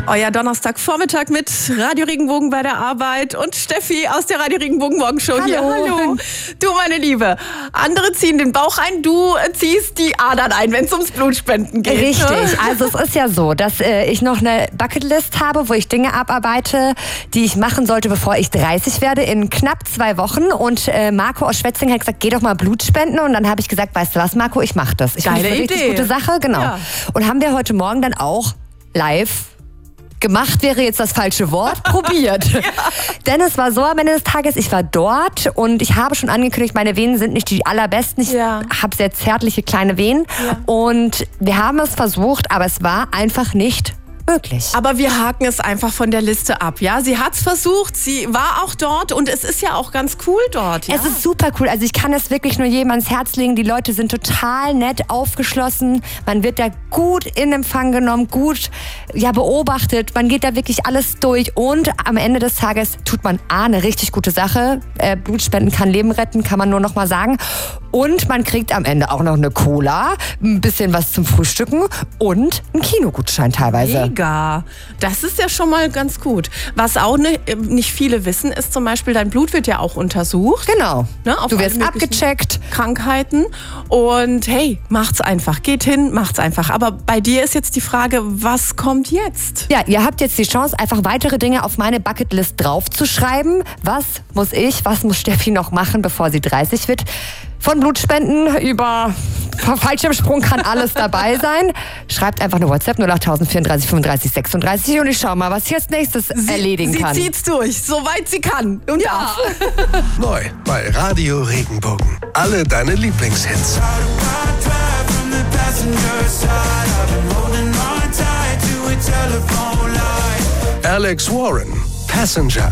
Euer Donnerstagvormittag mit Radio Regenbogen bei der Arbeit und Steffi aus der Radio Regenbogen Morgenshow hier. Hallo. Du, meine Liebe, andere ziehen den Bauch ein, du ziehst die Adern ein, wenn es ums Blutspenden geht. Richtig, also es ist ja so, dass ich noch eine Bucketlist habe, wo ich Dinge abarbeite, die ich machen sollte, bevor ich 30 werde, in knapp 2 Wochen. Und Marco aus Schwetzingen hat gesagt, geh doch mal Blut spenden. Und dann habe ich gesagt, weißt du was, Marco, ich mache das. Ich finde das eine richtig gute Sache, genau. Ja. Und haben wir heute Morgen dann auch live gemacht, wäre jetzt das falsche Wort, probiert. Ja. Denn es war so am Ende des Tages, ich war dort und ich habe schon angekündigt, meine Venen sind nicht die allerbesten. Ich habe sehr zärtliche kleine Venen und wir haben es versucht, aber es war einfach nicht möglich. Aber wir haken es einfach von der Liste ab, ja? Sie hat es versucht, sie war auch dort und es ist ja auch ganz cool dort, ja? Es ist super cool, also ich kann es wirklich nur jedem ans Herz legen. Die Leute sind total nett, aufgeschlossen, man wird da gut in Empfang genommen, gut beobachtet, man geht da wirklich alles durch und am Ende des Tages tut man eine richtig gute Sache. Blutspenden kann Leben retten, kann man nur noch mal sagen. Und man kriegt am Ende auch noch eine Cola, ein bisschen was zum Frühstücken und einen Kinogutschein teilweise. Mega. Das ist ja schon mal ganz gut. Was auch nicht viele wissen, ist zum Beispiel, dein Blut wird ja auch untersucht. Genau. Ne, du wirst abgecheckt. Krankheiten. Und hey, macht's einfach. Geht hin, macht's einfach. Aber bei dir ist jetzt die Frage, was kommt jetzt? Ja, ihr habt jetzt die Chance, einfach weitere Dinge auf meine Bucketlist draufzuschreiben. Was muss Steffi noch machen, bevor sie 30 wird? Von Blutspenden über Fallschirmsprung kann alles dabei sein. Schreibt einfach eine WhatsApp 08000 34 35 36 und ich schau mal, was ich als nächstes erledigen kann. Sie zieht's durch, soweit sie kann und darf. Neu bei Radio Regenbogen. Alle deine Lieblingshits. Alex Warren, Passenger.